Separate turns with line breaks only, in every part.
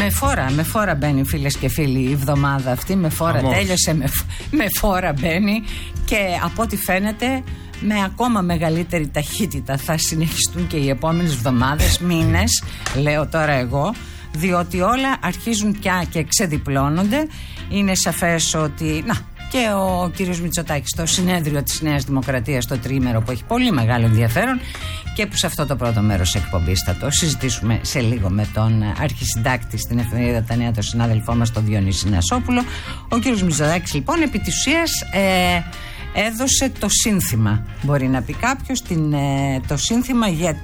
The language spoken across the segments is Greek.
Με φόρα μπαίνει, φίλες και φίλοι, η εβδομάδα αυτή. Με φόρα τέλειωσε, με φόρα μπαίνει. Και από ό,τι φαίνεται, με ακόμα μεγαλύτερη ταχύτητα θα συνεχιστούν και οι επόμενες εβδομάδες, μήνες, λέω τώρα εγώ, διότι όλα αρχίζουν πια και ξεδιπλώνονται. Είναι σαφές ότι και ο κύριος Μητσοτάκης στο συνέδριο της Νέας Δημοκρατίας, το τριήμερο που έχει πολύ μεγάλο ενδιαφέρον και που σε αυτό το πρώτο μέρος εκπομπής θα το συζητήσουμε σε λίγο με τον αρχισυντάκτη στην εφημερίδα Τα Νέα, τον συνάδελφό μας τον Διονύση Νασόπουλο. Ο κύριος Μητσοτάκης λοιπόν επί της ουσίας έδωσε το σύνθημα, μπορεί να πει κάποιος, το σύνθημα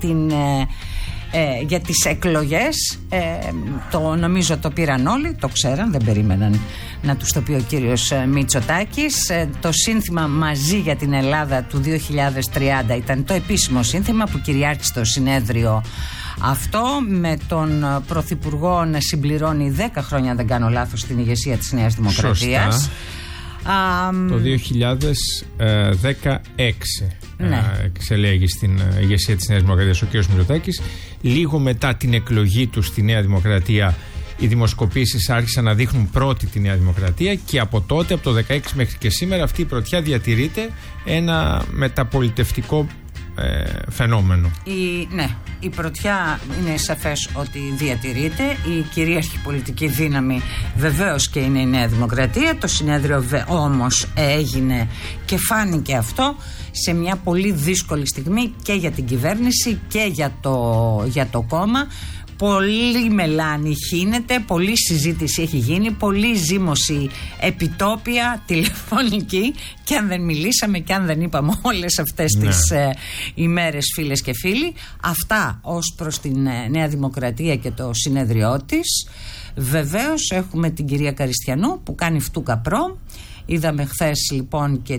για τις εκλογές. Νομίζω το πήραν όλοι, το ξέραν, δεν περίμεναν να τους το πει ο κύριος Μητσοτάκης. Το σύνθημα Μαζί για την Ελλάδα του 2030 ήταν το επίσημο σύνθημα που κυριάρχησε το συνέδριο αυτό, με τον Πρωθυπουργό να συμπληρώνει 10 χρόνια, αν δεν κάνω λάθος, στην ηγεσία της Νέας Δημοκρατίας.
Το 2016 εξελέγει στην ηγεσία της Νέας Δημοκρατίας ο κ. Μητσοτάκης. Λίγο μετά την εκλογή του στη Νέα Δημοκρατία, οι δημοσκοπήσεις άρχισαν να δείχνουν πρώτη τη Νέα Δημοκρατία και από τότε, από το 2016 μέχρι και σήμερα, αυτή η πρωτιά διατηρείται ένα μεταπολιτευτικό φαινόμενο. Η πρωτιά είναι σαφές ότι διατηρείται. Η κυρίαρχη πολιτική δύναμη βεβαίως και είναι η Νέα Δημοκρατία. Το συνέδριο όμως έγινε και φάνηκε αυτό σε μια πολύ δύσκολη στιγμή και για την κυβέρνηση και για το κόμμα. Πολύ μελάνη χύνεται, πολλή συζήτηση έχει γίνει, πολλή ζήμωση επιτόπια, τηλεφωνική, και αν δεν μιλήσαμε και αν δεν είπαμε όλες αυτές τις ημέρες, φίλες και φίλοι. Αυτά ως προς την Νέα Δημοκρατία και το συνέδριό της. Βεβαίως έχουμε την κυρία Καριστιανού που κάνει φτούκα πρό. Είδαμε χθες λοιπόν και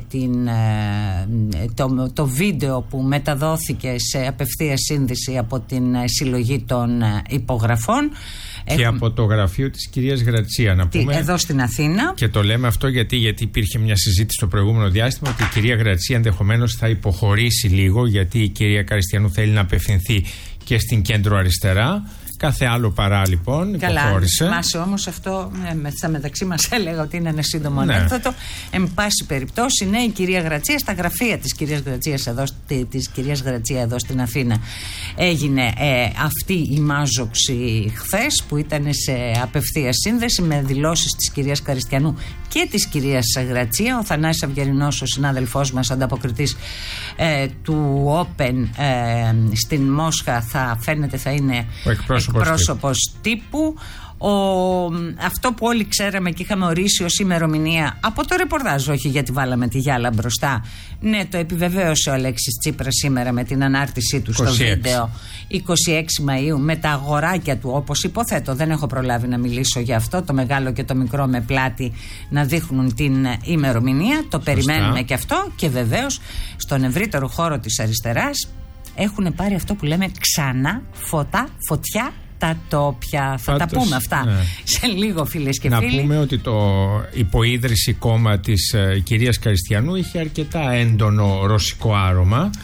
το βίντεο που μεταδόθηκε σε απευθείας σύνδεση από την συλλογή των υπογραφών. Και από το γραφείο της κυρίας Γρατσία, να πούμε. Εδώ στην Αθήνα. Και το λέμε αυτό γιατί υπήρχε μια συζήτηση στο προηγούμενο διάστημα ότι η κυρία Γρατσία ενδεχομένως θα υποχωρήσει λίγο, γιατί η κυρία Καριστιανού θέλει να απευθυνθεί και στην κέντρο αριστερά. Κάθε άλλο παρά λοιπόν υποχώρησε. Καλά, θυμάσαι όμως αυτό, στα μεταξύ μας έλεγα ότι είναι ένα σύντομο ανέκδοτο. Εν πάση περιπτώσει, η κυρία Γρατσία, στα γραφεία της κυρίας Γρατσία εδώ στην Αθήνα έγινε αυτή η μάζοξη χθες, που ήταν σε απευθείας σύνδεση με δηλώσεις της κυρίας Καριστιανού και της κυρίας Γρατσία. Ο Θανάσης Αυγερινός, ο συνάδελφός μας, ανταποκριτής του Open στην Μόσχα, θα είναι ο εκπρόσωπος τύπου. Αυτό που όλοι ξέραμε και είχαμε ορίσει ως ημερομηνία από το ρεπορτάζ, όχι γιατί βάλαμε τη γυάλα μπροστά, το επιβεβαίωσε ο Αλέξης Τσίπρας σήμερα με την ανάρτησή του στο βίντεο. 26 Μαΐου με τα αγοράκια του, όπως υποθέτω, δεν έχω προλάβει να μιλήσω για αυτό, το μεγάλο και το μικρό με πλάτη να δείχνουν την ημερομηνία. Το περιμένουμε και αυτό. Και βεβαίως στον ευρύτερο χώρο της αριστεράς έχουν πάρει αυτό που λέμε ξανά φωτιά τα τόπια. Θα τα πούμε αυτά σε λίγο, φίλες και φίλοι. Να πούμε ότι το υποίδρυση κόμμα της κυρίας Καριστιανού είχε αρκετά έντονο ρωσικό άρωμα.